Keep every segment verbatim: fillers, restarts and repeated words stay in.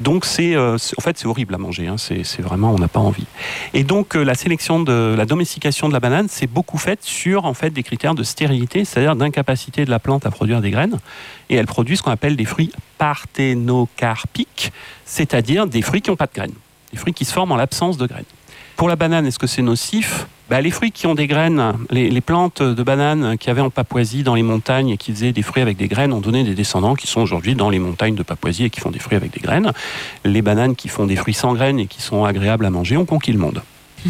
donc, c'est, euh, c'est, en fait, c'est horrible à manger. Hein. C'est, c'est vraiment, on n'a pas envie. Et donc, euh, la sélection de la domestication de la banane, c'est beaucoup faite sur, en fait, des critères de stérilité, c'est-à-dire d'incapacité de la plante à produire des graines. Et elle produit ce qu'on appelle des fruits parthénocarpiques, c'est-à-dire des fruits qui n'ont pas de graines. Des fruits qui se forment en l'absence de graines. Pour la banane, est-ce que c'est nocif ? Bah, les fruits qui ont des graines, les, les plantes de bananes qu'il y avait en Papouasie dans les montagnes et qui faisaient des fruits avec des graines ont donné des descendants qui sont aujourd'hui dans les montagnes de Papouasie et qui font des fruits avec des graines. Les bananes qui font des fruits sans graines et qui sont agréables à manger ont conquis le monde.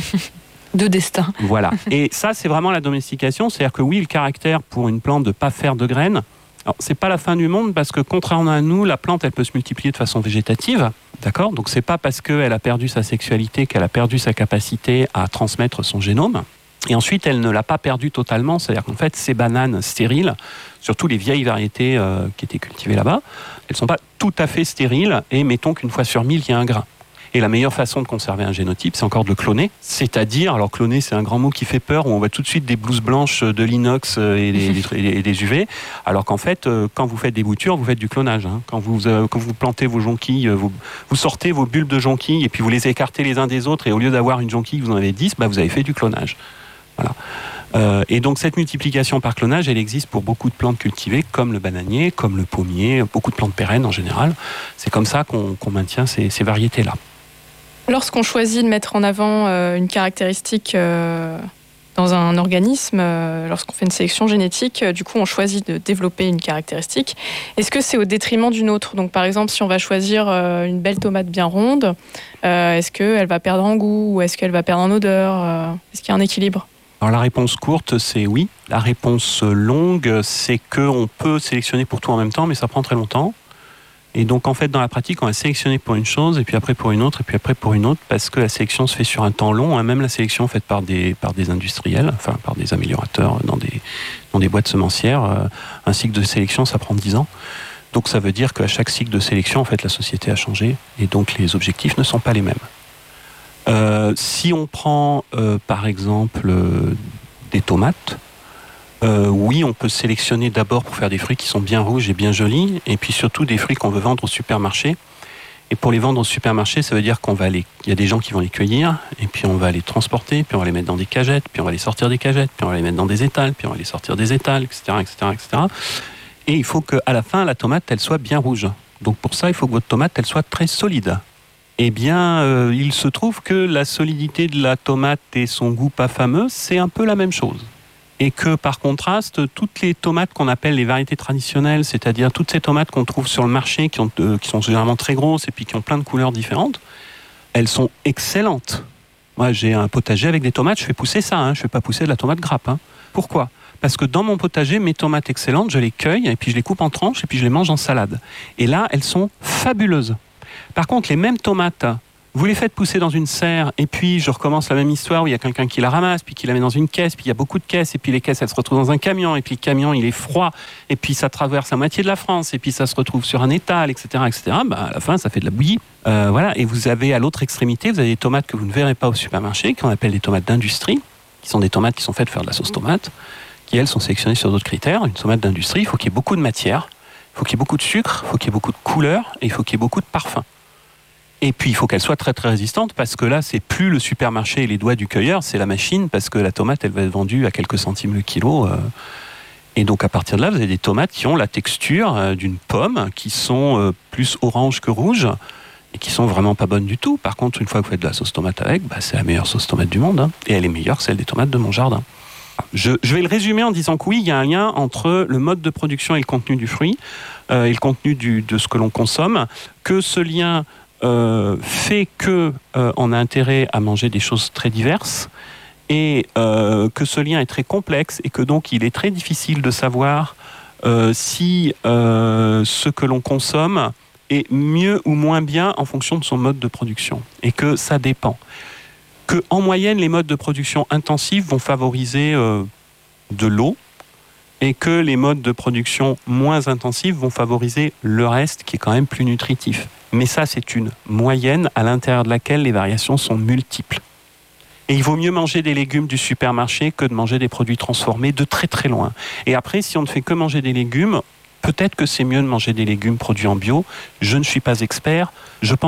De destin. Voilà. Et ça, c'est vraiment la domestication. C'est-à-dire que oui, le caractère pour une plante de ne pas faire de graines, alors, c'est pas la fin du monde parce que contrairement à nous, la plante, elle peut se multiplier de façon végétative. D'accord ? Donc, c'est pas parce qu'elle a perdu sa sexualité qu'elle a perdu sa capacité à transmettre son génome. Et ensuite, elle ne l'a pas perdu totalement. C'est-à-dire qu'en fait, ces bananes stériles, surtout les vieilles variétés euh, qui étaient cultivées là-bas, elles sont pas tout à fait stériles. Et mettons qu'une fois sur mille, il y a un grain. Et la meilleure façon de conserver un génotype, c'est encore de le cloner. C'est-à-dire, alors cloner, c'est un grand mot qui fait peur, où on voit tout de suite des blouses blanches, de l'inox et des, des, et des U V, alors qu'en fait, quand vous faites des boutures, vous faites du clonage. Hein. Quand, vous, euh, quand vous plantez vos jonquilles, vous, vous sortez vos bulbes de jonquilles et puis vous les écartez les uns des autres, et au lieu d'avoir une jonquille, vous en avez dix, bah, vous avez fait du clonage. Voilà. Euh, et donc cette multiplication par clonage, elle existe pour beaucoup de plantes cultivées, comme le bananier, comme le pommier, beaucoup de plantes pérennes en général. C'est comme ça qu'on, qu'on maintient ces, ces variétés-là. Lorsqu'on choisit de mettre en avant euh, une caractéristique euh, dans un organisme, euh, lorsqu'on fait une sélection génétique, euh, du coup on choisit de développer une caractéristique. Est-ce que c'est au détriment d'une autre ? Donc par exemple, si on va choisir euh, une belle tomate bien ronde, euh, est-ce qu'elle va perdre en goût ou est-ce qu'elle va perdre en odeur ? euh, Est-ce qu'il y a un équilibre ? Alors la réponse courte, c'est oui. La réponse longue, c'est qu'on peut sélectionner pour tout en même temps, mais ça prend très longtemps. Et donc, en fait, dans la pratique, on va sélectionner pour une chose, et puis après pour une autre, et puis après pour une autre, parce que la sélection se fait sur un temps long. Hein, même la sélection faite par des, par des industriels, enfin, par des améliorateurs dans des, dans des boîtes semencières, euh, un cycle de sélection, ça prend dix ans. Donc, ça veut dire qu'à chaque cycle de sélection, en fait, la société a changé, et donc les objectifs ne sont pas les mêmes. Euh, si on prend, euh, par exemple, euh, des tomates, Euh, oui, on peut sélectionner d'abord pour faire des fruits qui sont bien rouges et bien jolis, et puis surtout des fruits qu'on veut vendre au supermarché. Et pour les vendre au supermarché, ça veut dire qu'on va les, il y a des gens qui vont les cueillir, et puis on va les transporter, puis on va les mettre dans des cagettes, puis on va les sortir des cagettes, puis on va les mettre dans des étals, puis on va les sortir des étals, et cetera, et cetera, et cetera. Et il faut qu'à la fin, la tomate, elle soit bien rouge. Donc pour ça, il faut que votre tomate, elle soit très solide. Eh bien, euh, il se trouve que la solidité de la tomate et son goût pas fameux, c'est un peu la même chose. Et que par contraste, toutes les tomates qu'on appelle les variétés traditionnelles, c'est-à-dire toutes ces tomates qu'on trouve sur le marché, qui, ont, euh, qui sont généralement très grosses et puis qui ont plein de couleurs différentes, elles sont excellentes. Moi, j'ai un potager avec des tomates, je fais pousser ça, hein, je ne fais pas pousser de la tomate grappe. Hein. Pourquoi ? Parce que dans mon potager, mes tomates excellentes, je les cueille et puis je les coupe en tranches et puis je les mange en salade. Et là, elles sont fabuleuses. Par contre, les mêmes tomates, vous les faites pousser dans une serre, et puis je recommence la même histoire où il y a quelqu'un qui la ramasse, puis qui la met dans une caisse, puis il y a beaucoup de caisses, et puis les caisses, elles se retrouvent dans un camion, et puis le camion, il est froid, et puis ça traverse la moitié de la France, et puis ça se retrouve sur un étal, et cetera, et cetera. Bah, à la fin, ça fait de la bouillie. Euh, voilà. Et vous avez à l'autre extrémité, vous avez des tomates que vous ne verrez pas au supermarché, qu'on appelle des tomates d'industrie, qui sont des tomates qui sont faites pour faire de la sauce tomate, qui, elles, sont sélectionnées sur d'autres critères. Une tomate d'industrie, il faut qu'il y ait beaucoup de matière, il faut qu'il y ait beaucoup de sucre, il faut qu'il y ait beaucoup de couleur, et il faut qu'il y ait beaucoup de parfum. Et puis, il faut qu'elle soit très, très résistante, parce que là, c'est plus le supermarché et les doigts du cueilleur, c'est la machine, parce que la tomate, elle va être vendue à quelques centimes le kilo. Euh, et donc, à partir de là, vous avez des tomates qui ont la texture euh, d'une pomme, qui sont euh, plus orange que rouge, et qui sont vraiment pas bonnes du tout. Par contre, une fois que vous faites de la sauce tomate avec, bah, c'est la meilleure sauce tomate du monde, hein, et elle est meilleure que celle des tomates de mon jardin. Je, je vais le résumer en disant que oui, il y a un lien entre le mode de production et le contenu du fruit, euh, et le contenu du, de ce que l'on consomme, que ce lien Euh, fait que euh, on a intérêt à manger des choses très diverses, et euh, que ce lien est très complexe, et que donc il est très difficile de savoir euh, si euh, ce que l'on consomme est mieux ou moins bien en fonction de son mode de production, et que ça dépend. Que en moyenne, les modes de production intensifs vont favoriser euh, de l'eau, et que les modes de production moins intensifs vont favoriser le reste, qui est quand même plus nutritif. Mais ça, c'est une moyenne à l'intérieur de laquelle les variations sont multiples. Et il vaut mieux manger des légumes du supermarché que de manger des produits transformés de très très loin. Et après, si on ne fait que manger des légumes, peut-être que c'est mieux de manger des légumes produits en bio. Je ne suis pas expert. Je pense